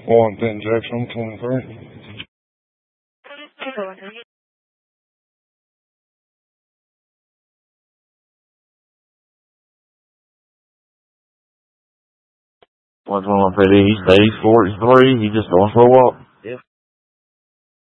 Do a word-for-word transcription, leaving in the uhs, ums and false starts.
One ten Jackson, twenty-three. one twenty-one P D, he's eighty-four, he's three, he just going for a walk.